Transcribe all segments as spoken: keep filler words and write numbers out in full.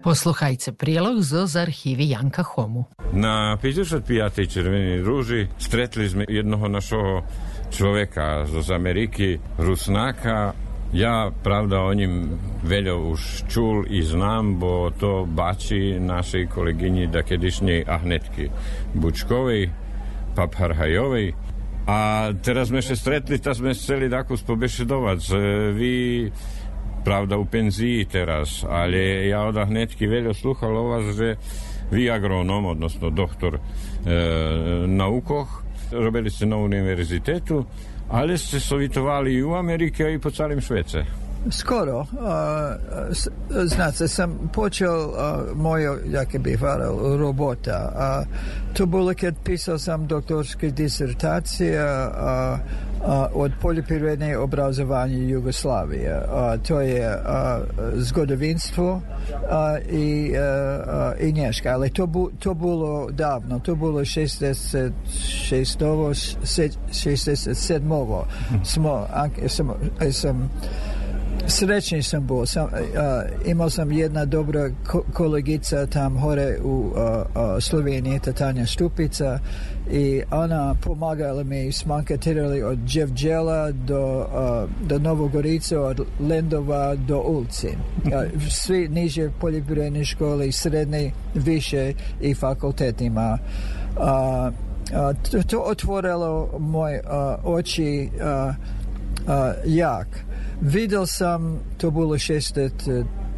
Posluchajcie prilog z archívy Janka Homu. Na päťdesiat piatej Červenej rúži stretli sme jednoho našho človeka z Ameriky, Rusnáka. Ja, pravda, o ním veľa už čul i znám, bo to bači našej kolegyni dakedišnej Ahnetky Bučkovej, Papharhajovej. A teraz sme sa stretli, tak sme chceli takú spobešedovať, že vy, pravda, u penzii teraz, ale ja od Ahnetky veľa slúchal o vás, že vy agronóm, odnosno doktor e, naukoch, robili ste na univerzitetu, ale ste sovitovali i u Amerike i po celém svete. Skoro. Uh, znate, sam počel uh, moju, jak bi hvaral, robota. Uh, to bilo kad pisao sam doktorske disertacije uh, uh, od poljoprivredne obrazovanje Jugoslavije. Uh, to je uh, zgodovinstvo uh, i, uh, uh, i Nješka. Ali to, bu, to bilo davno. To bilo šezdeset šest, šezdeset sedam. Smo, sam, sam srećni sam bio. Sam, uh, imao sam jedna dobra ko- kolegica tam hore u uh, uh, Sloveniji, Tanja Štupica, i ona pomagala mi smankatirali od Đevđela do, uh, do Novogorice, od Lendova do Ulci. Uh, svi niže poljoprivredne škole i srednje, više i fakultetima. Uh, uh, to, to otvorilo moje uh, oči uh, uh, jak. Videl sam, to bilo šestet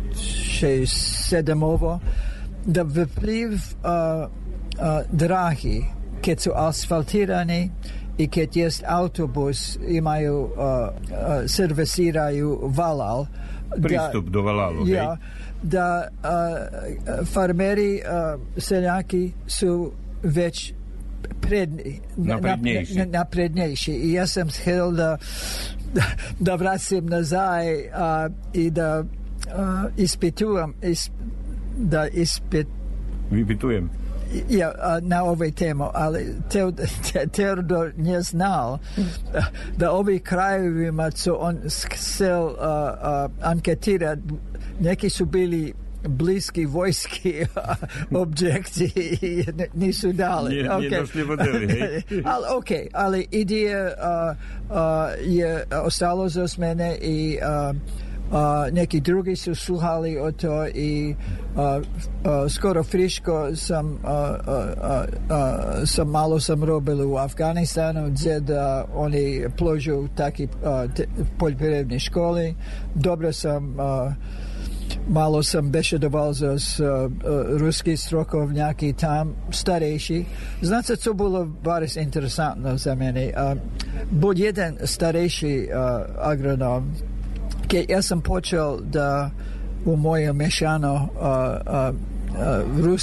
šest sedam ovo, da vpliv uh, uh, drahi, kad su asfaltirani i kad jest autobus, imaju, uh, uh, servisiraju valal. Pristup da, do valalu, ja, da uh, farmeri, uh, seljaki su već predni, naprednejši. Na, naprednejši. I ja sam htjel da, da, da vratim nazaj a, i da a, ispitujem, is, da ispit... Vypitujem. Ja, a, na ovoj temu, ali Teodor te, te nije znal da, da ovi krajevima su on htjel anketirati, neki su bili bliski vojski objekti i nisu dali. Nije, okay. nije došli modeli, hej? ali, ok, ali ideja uh, uh, je ostalo za mene i uh, uh, neki drugi su sluhali o to i uh, uh, skoro friško sam, uh, uh, uh, uh, sam malo sam robili u Afganistanu gdje da oni pložu taki uh, te, poljoprivredne škole. Dobro sam uh, malo sam bešedoval za uh, uh, ruski strokovnjaki tam, starejši. Znate, to bilo baš interesantno za mene. Uh, Bol jedan starejši uh, agronom, ke ja sam počel da u moje mešano uh, uh, uh,